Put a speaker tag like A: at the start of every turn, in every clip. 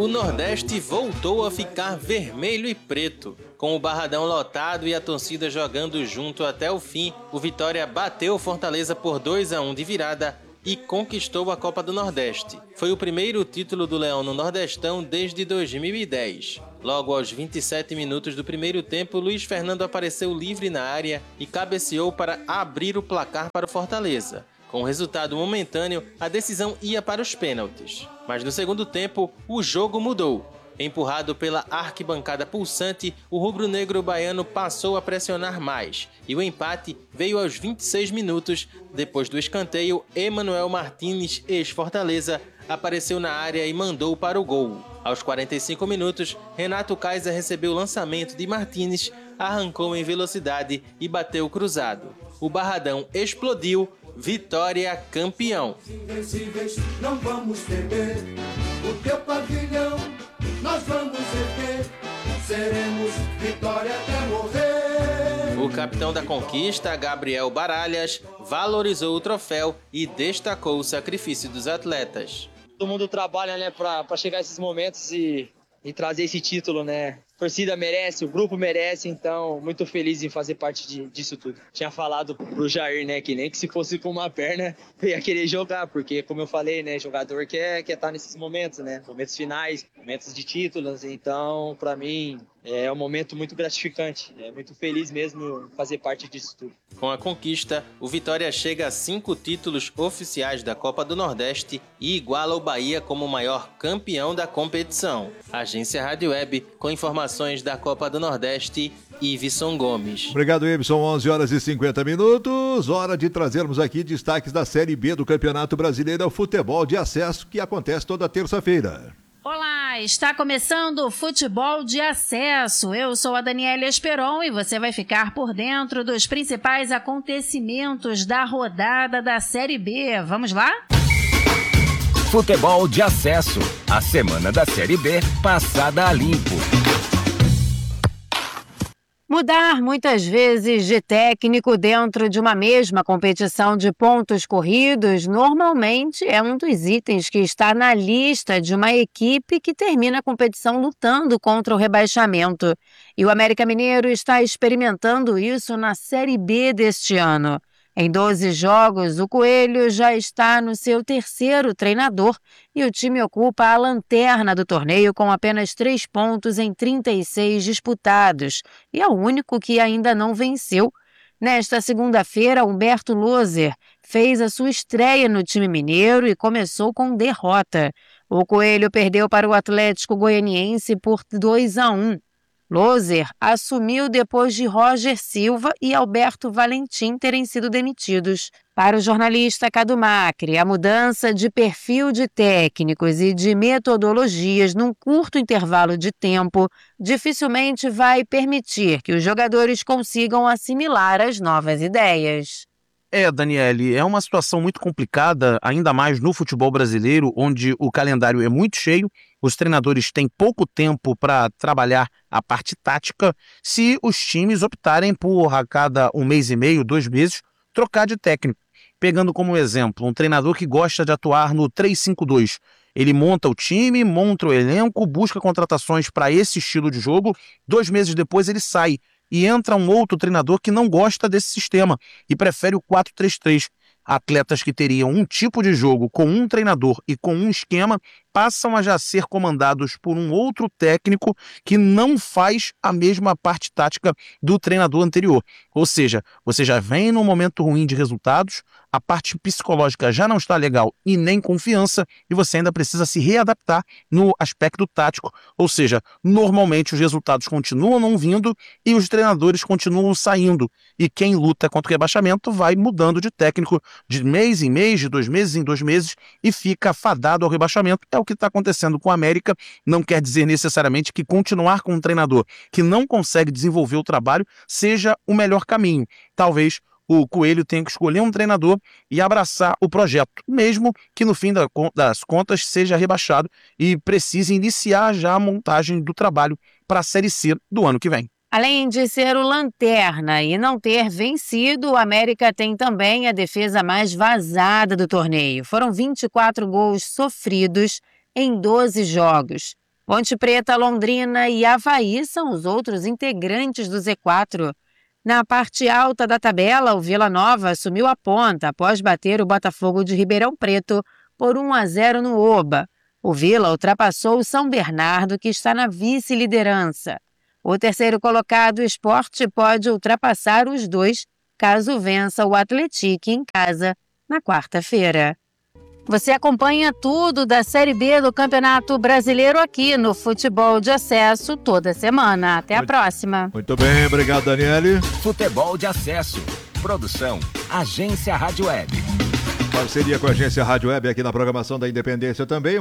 A: O Nordeste voltou a ficar vermelho e preto. Com o Barradão lotado e a torcida jogando junto até o fim, o Vitória bateu o Fortaleza por 2-1 de virada e conquistou a Copa do Nordeste. Foi o primeiro título do Leão no Nordestão desde 2010. Logo aos 27 minutos do primeiro tempo, Luiz Fernando apareceu livre na área e cabeceou para abrir o placar para o Fortaleza. Com o resultado momentâneo, a decisão ia para os pênaltis. Mas no segundo tempo, o jogo mudou. Empurrado pela arquibancada pulsante, o rubro-negro baiano passou a pressionar mais. E o empate veio aos 26 minutos. Depois do escanteio, Emanuel Martins, ex-Fortaleza, apareceu na área e mandou para o gol. Aos 45 minutos, Renato Kaiser recebeu o lançamento de Martins, arrancou em velocidade e bateu cruzado. O Barradão explodiu. Vitória campeão.
B: Invencíveis, não vamos temer. O teu pavilhão nós vamos erguer. Seremos Vitória até morrer.
A: O capitão da conquista, Gabriel Baralhas, valorizou o troféu e destacou o sacrifício dos atletas.
C: Todo mundo trabalha, né, para chegar a esses momentos e trazer esse título, né? A torcida merece, o grupo merece, então muito feliz em fazer parte disso tudo. Tinha falado pro Jair, né, que nem que se fosse com uma perna eu ia querer jogar, porque como eu falei, né, jogador quer estar nesses momentos, né, momentos finais, momentos de títulos, então para mim é um momento muito gratificante, é muito feliz mesmo fazer parte disso tudo.
A: Com a conquista, o Vitória chega a 5 títulos oficiais da Copa do Nordeste e iguala o Bahia como o maior campeão da competição. Agência Rádio Web, com informações da Copa do Nordeste, Iveson Gomes.
D: Obrigado, Iveson. 11h50. Hora de trazermos aqui destaques da Série B do Campeonato Brasileiro ao Futebol de Acesso, que acontece toda terça-feira.
E: Olá, está começando o Futebol de Acesso. Eu sou a Daniela Esperon e você vai ficar por dentro dos principais acontecimentos da rodada da Série B. Vamos lá?
F: Futebol de Acesso. A semana da Série B passada a limpo.
E: Mudar muitas vezes de técnico dentro de uma mesma competição de pontos corridos normalmente é um dos itens que está na lista de uma equipe que termina a competição lutando contra o rebaixamento. E o América Mineiro está experimentando isso na Série B deste ano. Em 12 jogos, o Coelho já está no seu terceiro treinador e o time ocupa a lanterna do torneio com apenas 3 pontos em 36 disputados e é o único que ainda não venceu. Nesta segunda-feira, Humberto Loser fez a sua estreia no time mineiro e começou com derrota. O Coelho perdeu para o Atlético Goianiense por 2-1. Loser assumiu depois de Roger Silva e Alberto Valentim terem sido demitidos. Para o jornalista Cadu Macri, a mudança de perfil de técnicos e de metodologias num curto intervalo de tempo dificilmente vai permitir que os jogadores consigam assimilar as novas ideias.
G: Daniele, é uma situação muito complicada, ainda mais no futebol brasileiro, onde o calendário é muito cheio, os treinadores têm pouco tempo para trabalhar a parte tática, se os times optarem por, a cada 1 mês e meio, 2 meses, trocar de técnico. Pegando como exemplo, um treinador que gosta de atuar no 3-5-2. Ele monta o time, monta o elenco, busca contratações para esse estilo de jogo, 2 meses depois ele sai. E entra um outro treinador que não gosta desse sistema e prefere o 4-3-3. Atletas que teriam um tipo de jogo com um treinador e com um esquema passam a já ser comandados por um outro técnico que não faz a mesma parte tática do treinador anterior. Ou seja, você já vem num momento ruim de resultados, a parte psicológica já não está legal e nem confiança, e você ainda precisa se readaptar no aspecto tático. Ou seja, normalmente os resultados continuam não vindo e os treinadores continuam saindo. E quem luta contra o rebaixamento vai mudando de técnico de mês em mês, de 2 meses em 2 meses, e fica fadado ao rebaixamento. É o que está acontecendo com o América. Não quer dizer necessariamente que continuar com um treinador que não consegue desenvolver o trabalho seja o melhor caminho. Talvez o Coelho tenha que escolher um treinador e abraçar o projeto, mesmo que no fim das contas seja rebaixado e precise iniciar já a montagem do trabalho para a Série C do ano que vem.
E: Além de ser o lanterna e não ter vencido, o América tem também a defesa mais vazada do torneio. Foram 24 gols sofridos em 12 jogos. Ponte Preta, Londrina e Avaí são os outros integrantes do Z4. Na parte alta da tabela, o Vila Nova assumiu a ponta após bater o Botafogo de Ribeirão Preto por 1-0 no Oba. O Vila ultrapassou o São Bernardo, que está na vice-liderança. O terceiro colocado, o Sport, pode ultrapassar os dois caso vença o Atlético em casa na quarta-feira. Você acompanha tudo da Série B do Campeonato Brasileiro aqui no Futebol de Acesso toda semana. Até a próxima.
D: Muito bem, obrigado, Daniele.
F: Futebol de Acesso. Produção, Agência Rádio Web.
D: Parceria com a Agência Rádio Web aqui na programação da Independência também,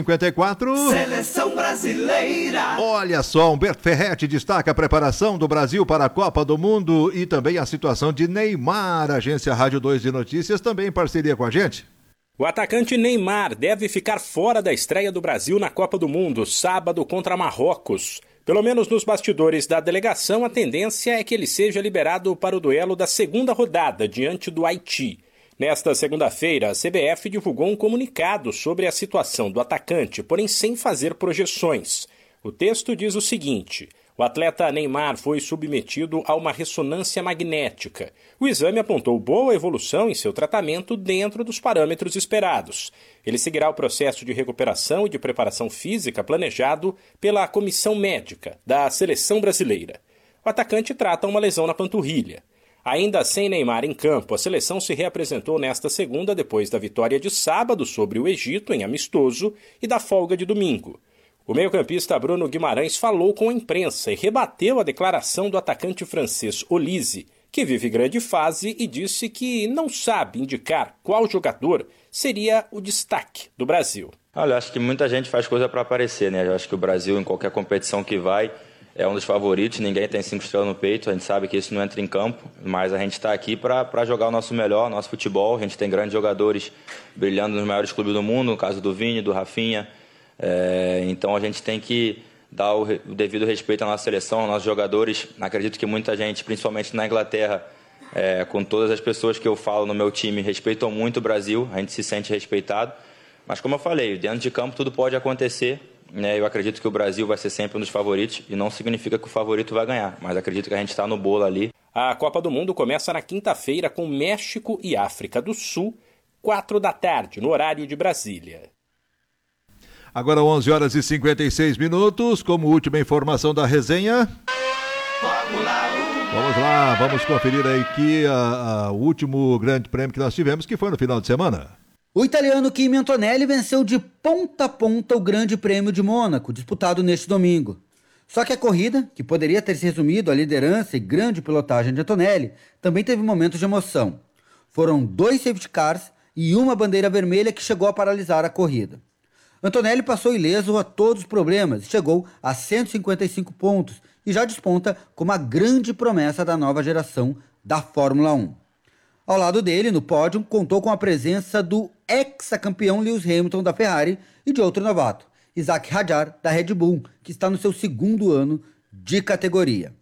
D: 11h54.
B: Seleção brasileira.
D: Olha só, Humberto Ferretti destaca a preparação do Brasil para a Copa do Mundo e também a situação de Neymar. Agência Rádio 2 de Notícias também em parceria com a gente.
H: O atacante Neymar deve ficar fora da estreia do Brasil na Copa do Mundo, sábado contra Marrocos. Pelo menos nos bastidores da delegação, a tendência é que ele seja liberado para o duelo da segunda rodada diante do Haiti. Nesta segunda-feira, a CBF divulgou um comunicado sobre a situação do atacante, porém sem fazer projeções. O texto diz o seguinte: o atleta Neymar foi submetido a uma ressonância magnética. O exame apontou boa evolução em seu tratamento dentro dos parâmetros esperados. Ele seguirá o processo de recuperação e de preparação física planejado pela comissão médica da seleção brasileira. O atacante trata uma lesão na panturrilha. Ainda sem Neymar em campo, a seleção se reapresentou nesta segunda depois da vitória de sábado sobre o Egito em amistoso e da folga de domingo. O meio-campista Bruno Guimarães falou com a imprensa e rebateu a declaração do atacante francês Olise, que vive grande fase e disse que não sabe indicar qual jogador seria o destaque do Brasil.
I: Olha, eu acho que muita gente faz coisa para aparecer, né? Eu acho que o Brasil, em qualquer competição que vai, é um dos favoritos, ninguém tem 5 estrelas no peito, a gente sabe que isso não entra em campo, mas a gente está aqui para jogar o nosso melhor, nosso futebol. A gente tem grandes jogadores brilhando nos maiores clubes do mundo, no caso do Vini, do Rafinha. Então a gente tem que dar o devido respeito à nossa seleção, aos nossos jogadores. Acredito que muita gente, principalmente na Inglaterra, com todas as pessoas que eu falo no meu time, respeitam muito o Brasil, a gente se sente respeitado. Mas como eu falei, dentro de campo tudo pode acontecer. Eu acredito que o Brasil vai ser sempre um dos favoritos e não significa que o favorito vai ganhar, mas acredito que a gente está no bolo ali.
H: A Copa do Mundo começa na quinta-feira com México e África do Sul, 4h, no horário de Brasília.
D: Agora 11h56, como última informação da resenha. Vamos lá, vamos conferir aí que o último grande prêmio que nós tivemos, que foi no final de semana.
J: O italiano Kimi Antonelli venceu de ponta a ponta o Grande Prêmio de Mônaco, disputado neste domingo. Só que a corrida, que poderia ter se resumido à liderança e grande pilotagem de Antonelli, também teve momentos de emoção. Foram 2 safety cars e uma bandeira vermelha que chegou a paralisar a corrida. Antonelli passou ileso a todos os problemas e chegou a 155 pontos e já desponta como a grande promessa da nova geração da Fórmula 1. Ao lado dele, no pódio, contou com a presença do ex-campeão Lewis Hamilton da Ferrari e de outro novato, Isaac Hadjar da Red Bull, que está no seu 2º ano de categoria.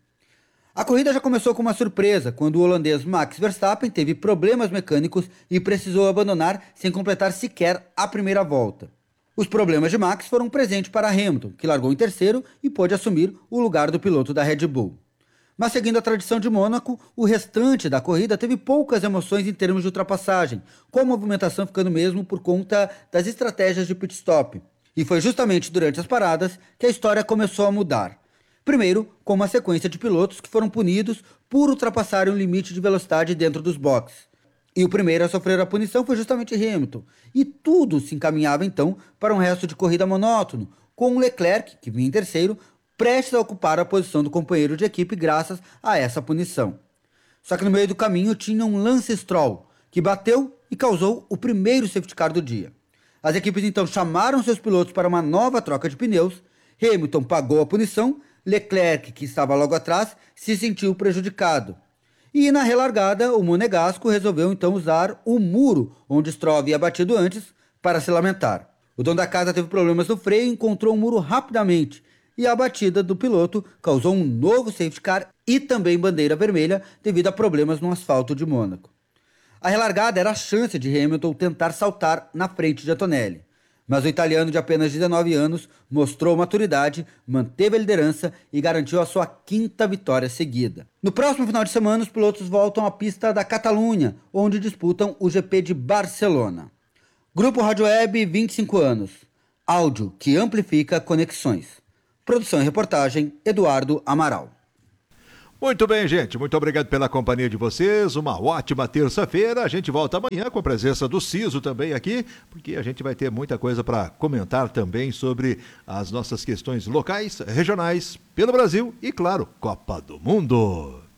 J: A corrida já começou com uma surpresa, quando o holandês Max Verstappen teve problemas mecânicos e precisou abandonar sem completar sequer a primeira volta. Os problemas de Max foram presentes para Hamilton, que largou em terceiro e pôde assumir o lugar do piloto da Red Bull. Mas seguindo a tradição de Mônaco, o restante da corrida teve poucas emoções em termos de ultrapassagem, com a movimentação ficando mesmo por conta das estratégias de pit stop. E foi justamente durante as paradas que a história começou a mudar. Primeiro, com uma sequência de pilotos que foram punidos por ultrapassarem o limite de velocidade dentro dos boxes. E o primeiro a sofrer a punição foi justamente Hamilton. E tudo se encaminhava então para um resto de corrida monótono, com o Leclerc, que vinha em terceiro, prestes a ocupar a posição do companheiro de equipe graças a essa punição. Só que no meio do caminho tinha um Lance Stroll, que bateu e causou o primeiro safety car do dia. As equipes então chamaram seus pilotos para uma nova troca de pneus, Hamilton pagou a punição, Leclerc, que estava logo atrás, se sentiu prejudicado. E na relargada, o monegasco resolveu então usar o muro onde Stroll havia batido antes para se lamentar. O dono da casa teve problemas no freio e encontrou o muro rapidamente, e a batida do piloto causou um novo safety car e também bandeira vermelha devido a problemas no asfalto de Mônaco. A relargada era a chance de Hamilton tentar saltar na frente de Antonelli. Mas o italiano de apenas 19 anos mostrou maturidade, manteve a liderança e garantiu a sua 5ª vitória seguida. No próximo final de semana, os pilotos voltam à pista da Catalunha, onde disputam o GP de Barcelona. Grupo Rádio Web, 25 anos. Áudio que amplifica conexões. Produção e reportagem, Eduardo Amaral.
D: Muito bem, gente. Muito obrigado pela companhia de vocês. Uma ótima terça-feira. A gente volta amanhã com a presença do Ciso também aqui, porque a gente vai ter muita coisa para comentar também sobre as nossas questões locais, regionais, pelo Brasil e, claro, Copa do Mundo.